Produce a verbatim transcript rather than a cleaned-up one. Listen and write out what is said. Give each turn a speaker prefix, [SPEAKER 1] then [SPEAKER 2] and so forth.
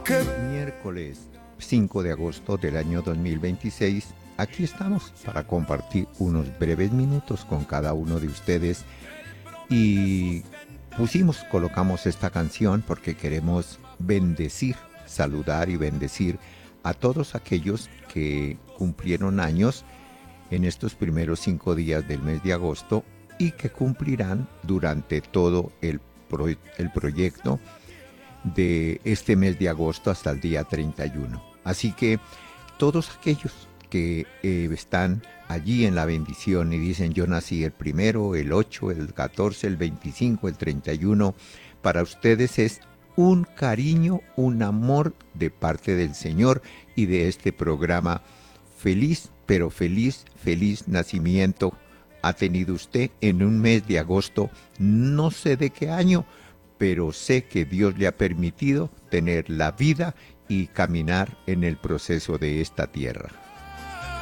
[SPEAKER 1] Miércoles cinco de agosto del año dos mil veintiséis, aquí estamos para compartir unos breves minutos con cada uno de ustedes y pusimos, colocamos esta canción porque queremos bendecir, saludar y bendecir a todos aquellos que cumplieron años en estos primeros cinco días del mes de agosto y que cumplirán durante todo el, pro, el proyecto de este mes de agosto hasta el día treinta y uno. Así que todos aquellos que eh, están allí en la bendición y dicen yo nací el primero, el ocho, el catorce, el veinticinco, el treinta y uno, para ustedes es un cariño, un amor de parte del Señor y de este programa. Feliz, pero feliz, feliz nacimiento ha tenido usted en un mes de agosto, no sé de qué año, pero sé que Dios le ha permitido tener la vida y caminar en el proceso de esta tierra.